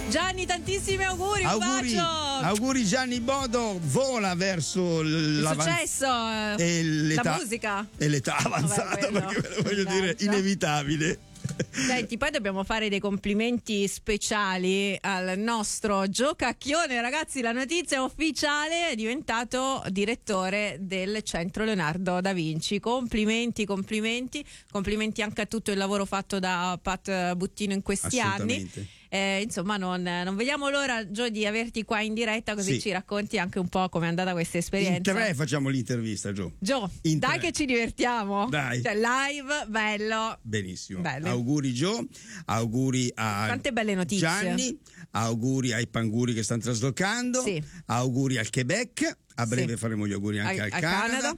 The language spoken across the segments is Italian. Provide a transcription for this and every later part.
Gianni, tantissimi auguri, un bacio. Auguri Gianni Bodo, vola verso il successo e la musica e l'età avanzata. Vabbè, perché voglio dire, inevitabile. Senti, poi dobbiamo fare dei complimenti speciali al nostro Giocacchione, ragazzi. La notizia è ufficiale, è diventato direttore del Centro Leonardo da Vinci. Complimenti anche a tutto il lavoro fatto da Pat Buttino in questi anni. Insomma, non vediamo l'ora, Gio, di averti qua in diretta, così ci racconti anche un po' com'è andata questa esperienza. In 3 facciamo l'intervista, Gio, dai che ci divertiamo, dai. Cioè, live, bello, benissimo. Bello. Auguri Gio, auguri a tante belle notizie. Gianni, auguri ai panguri che stanno traslocando, auguri al Quebec. A breve faremo gli auguri anche al Canada.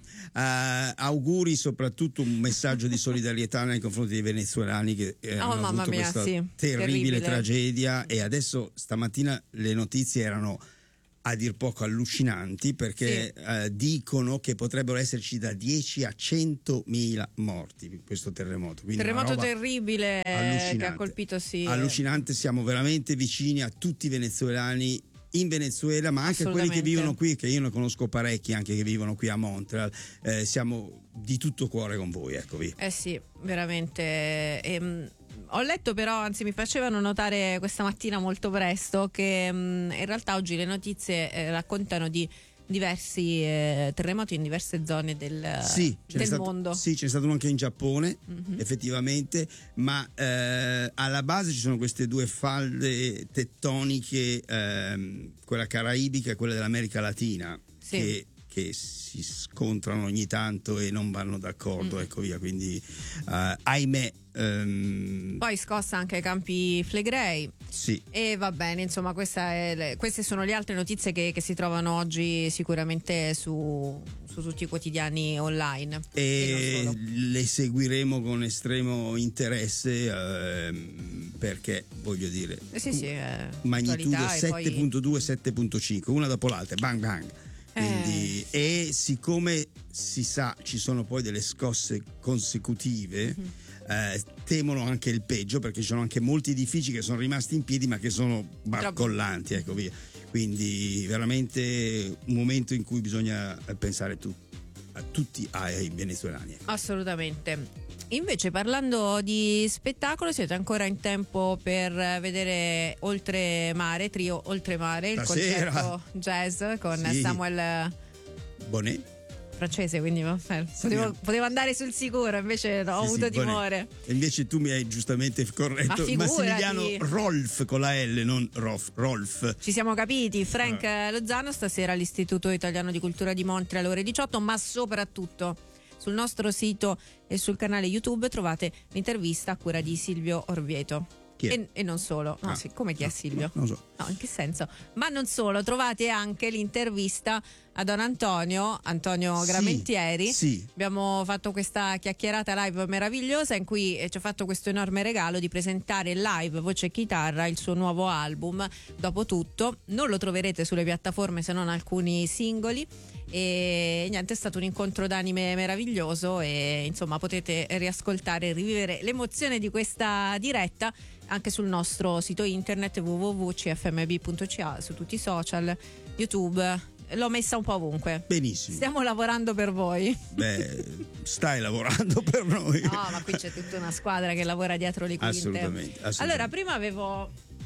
Auguri, soprattutto un messaggio di solidarietà nei confronti dei venezuelani che hanno avuto questa terribile tragedia. E adesso stamattina le notizie erano a dir poco allucinanti, perché dicono che potrebbero esserci da 10 a 100.000 morti in questo terremoto. Quindi terremoto terribile che ha colpito allucinante. Siamo veramente vicini a tutti i venezuelani in Venezuela, ma anche quelli che vivono qui, che io ne conosco parecchi anche che vivono qui a Montreal. Siamo di tutto cuore con voi, eccovi. Sì, veramente. Ho letto però, anzi mi facevano notare questa mattina molto presto, che in realtà oggi le notizie raccontano di diversi terremoti in diverse zone del mondo. Sì, c'è stato uno anche in Giappone, effettivamente, ma alla base ci sono queste due falde tettoniche, quella caraibica e quella dell'America Latina, che si scontrano ogni tanto e non vanno d'accordo, ecco via, quindi ahimè. Poi scossa anche ai Campi Flegrei. E va bene, insomma, queste sono le altre notizie che si trovano oggi sicuramente su tutti i quotidiani online. E le seguiremo con estremo interesse, perché voglio dire, magnitudo 7.2, 7.5, una dopo l'altra, bang bang. Quindi, e siccome si sa ci sono poi delle scosse consecutive, temono anche il peggio, perché ci sono anche molti edifici che sono rimasti in piedi ma che sono barcollanti, ecco via. Quindi veramente un momento in cui bisogna pensare a tutti ai venezuelani. Assolutamente. Invece, parlando di spettacolo, siete ancora in tempo per vedere Oltremare, trio Oltremare, il concerto jazz con Samuel Bonnet, francese, quindi potevo andare sul sicuro, invece ho avuto timore. E invece tu mi hai giustamente corretto, Massimiliano Rolf con la L, non Rolf. Ci siamo capiti. Frank Lozano stasera all'Istituto Italiano di Cultura di Montreal alle ore 18, ma soprattutto sul nostro sito e sul canale YouTube trovate l'intervista a cura di Silvio Orvieto. E non solo, come chi è Silvio? Non so. No, in che senso? Ma non solo, trovate anche l'intervista a Don Antonio Gramentieri. Abbiamo fatto questa chiacchierata live meravigliosa in cui ci ha fatto questo enorme regalo di presentare live, voce e chitarra, il suo nuovo album. Dopotutto non lo troverete sulle piattaforme se non alcuni singoli. E niente, è stato un incontro d'anime meraviglioso e insomma potete riascoltare e rivivere l'emozione di questa diretta anche sul nostro sito internet www.cfmb.ca, su tutti i social, YouTube. L'ho messa un po' ovunque. Benissimo. Stiamo lavorando per voi. Stai lavorando per noi. No, ma qui c'è tutta una squadra che lavora dietro le quinte. Assolutamente. Allora, prima avevo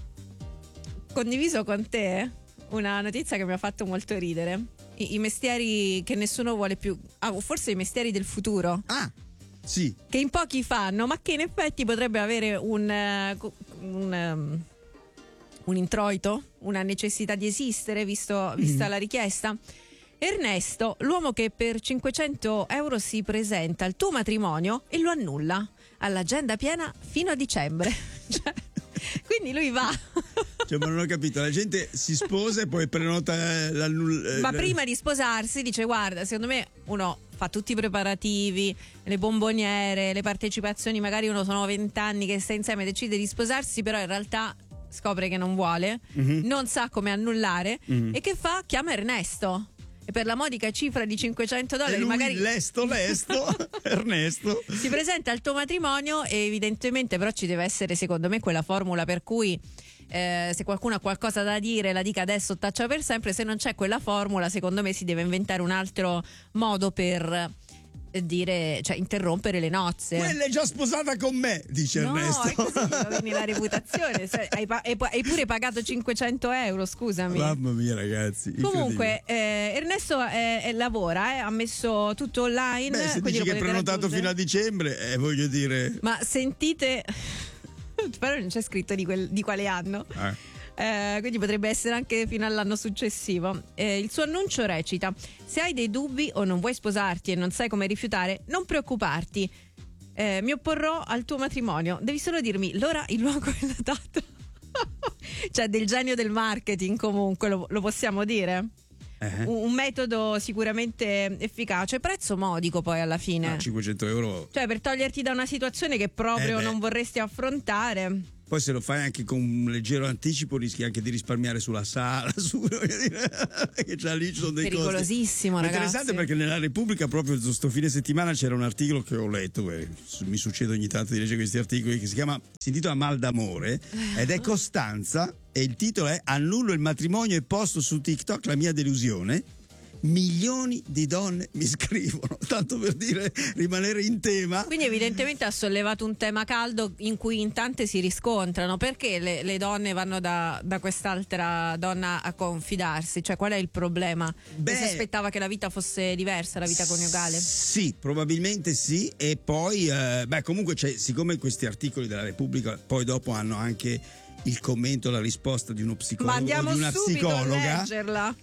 condiviso con te una notizia che mi ha fatto molto ridere. I mestieri che nessuno vuole più, forse i mestieri del futuro. Sì. Che in pochi fanno, ma che in effetti potrebbe avere un introito, una necessità di esistere, vista la richiesta. Ernesto, l'uomo che per 500 euro si presenta al tuo matrimonio e lo annulla, all'agenda piena fino a dicembre. Quindi lui va. Ma non ho capito, la gente si sposa e poi prenota ma prima di sposarsi dice: guarda, secondo me uno fa tutti i preparativi, le bomboniere, le partecipazioni, magari uno sono 20 anni che sta insieme, decide di sposarsi, però in realtà scopre che non vuole, non sa come annullare, e che fa? Chiama Ernesto. E per la modica cifra di $500 e lui, magari lesto Ernesto si presenta al tuo matrimonio, e evidentemente però ci deve essere, secondo me, quella formula per cui se qualcuno ha qualcosa da dire la dica adesso, taccia per sempre. Se non c'è quella formula, secondo me si deve inventare un altro modo per dire, cioè interrompere le nozze. Quella è già sposata con me, dice Ernesto. No, è così, rovini la reputazione. Hai pure pagato 500 euro, scusami. Mamma mia, ragazzi. Comunque Ernesto lavora, ha messo tutto online. Beh, se dici che è prenotato fino a dicembre, voglio dire. Ma sentite, però non c'è scritto di quale anno. Quindi potrebbe essere anche fino all'anno successivo. Il suo annuncio recita: se hai dei dubbi o non vuoi sposarti e non sai come rifiutare, non preoccuparti, mi opporrò al tuo matrimonio, devi solo dirmi l'ora, il luogo e la data. Cioè del genio del marketing, comunque lo possiamo dire. Un metodo sicuramente efficace, prezzo modico poi alla fine. 500 euro. Cioè per toglierti da una situazione che proprio non vorresti affrontare. Poi se lo fai anche con un leggero anticipo rischi anche di risparmiare sulla sala, che già lì ci sono dei pericolosissimo, costi. Ragazzi. Interessante perché nella Repubblica proprio sto fine settimana c'era un articolo che ho letto, mi succede ogni tanto di leggere questi articoli, che si intitola Mal d'amore ed è Costanza e il titolo è: annullo il matrimonio e posto su TikTok la mia delusione. Milioni di donne mi scrivono, tanto per dire, rimanere in tema. Quindi evidentemente ha sollevato un tema caldo in cui in tante si riscontrano. Perché le donne vanno da quest'altra donna a confidarsi? Cioè qual è il problema? Si aspettava che la vita fosse diversa, la vita coniugale? Sì, probabilmente sì. E poi comunque siccome questi articoli della Repubblica poi dopo hanno anche il commento, la risposta di uno psicologo o di una psicologa. A leggerla.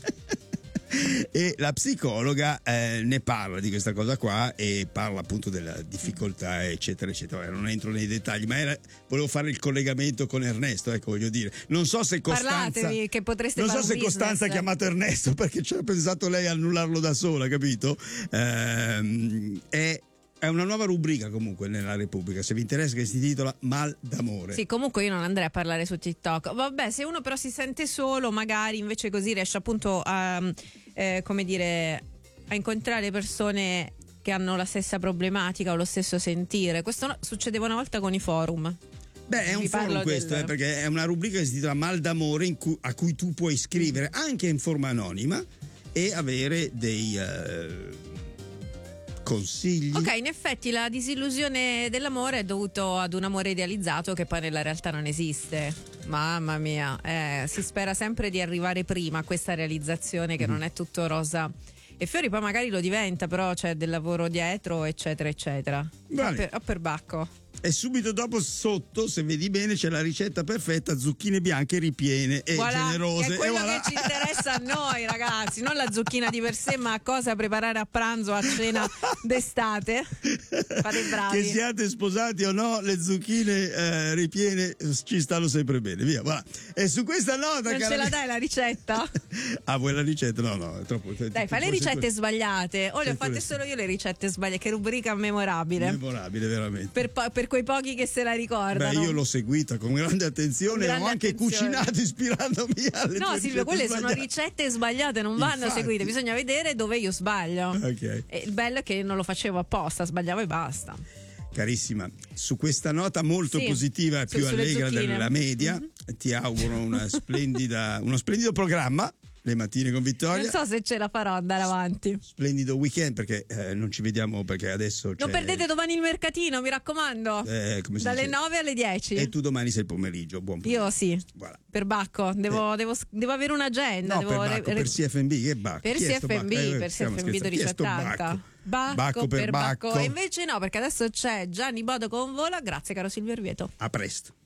E la psicologa ne parla di questa cosa qua e parla appunto della difficoltà eccetera eccetera. Non entro nei dettagli, ma volevo fare il collegamento con Ernesto, ecco, voglio dire, non so se Costanza, parlatevi che potreste non fare so se Costanza ha chiamato Ernesto perché ci ha pensato lei a annullarlo da sola, capito? È una nuova rubrica comunque nella Repubblica, se vi interessa, che si intitola Mal d'amore. Sì, comunque io non andrei a parlare su TikTok. Vabbè, se uno però si sente solo, magari invece così riesce appunto a a incontrare persone che hanno la stessa problematica o lo stesso sentire. Questo succedeva una volta con i forum. È un forum questo, perché è una rubrica che si intitola Mal d'amore a cui tu puoi scrivere anche in forma anonima e avere dei consigli. Ok, in effetti la disillusione dell'amore è dovuto ad un amore idealizzato che poi nella realtà non esiste. Mamma mia, si spera sempre di arrivare prima a questa realizzazione che non è tutto rosa e fiori, poi magari lo diventa, però c'è del lavoro dietro eccetera eccetera. O per bacco. E subito dopo sotto, se vedi bene, c'è la ricetta perfetta: zucchine bianche ripiene e generose. È quello che ci interessa a noi, ragazzi, non la zucchina di per sé, ma cosa preparare a pranzo, a cena d'estate. Fate bravi. Che siate sposati o no, le zucchine ripiene ci stanno sempre bene. Via, voilà. E su questa nota, non ce la dai la ricetta? Vuoi la ricetta? No, è troppo. Dai, fai le ricette sbagliate. Le ho fatte solo io le ricette sbagliate. Che rubrica memorabile. Memorabile, veramente. Per quei pochi che se la ricordano. Io l'ho seguita con grande attenzione, ho anche cucinato ispirandomi alle No, Silvio, quelle sono ricette sbagliate, non vanno seguite, bisogna vedere dove io sbaglio. Okay. E il bello è che non lo facevo apposta, sbagliavo e basta. Carissima, su questa nota molto positiva e più allegra della media, ti auguro uno splendido programma. Le mattine con Vittoria. Non so se ce la farò andare avanti. Splendido weekend, perché non ci vediamo, perché adesso non perdete domani il mercatino, mi raccomando. Dalle 9 alle 10. E tu domani sei il pomeriggio. Buon pomeriggio. Io sì. Voilà. Per Bacco devo avere un'agenda. Per CFMB. Che Bacco? Per CFMB 1280. Bacco per Bacco. E invece no, perché adesso c'è Gianni Bodo con Vola. Grazie caro Silvio Orvieto. A presto.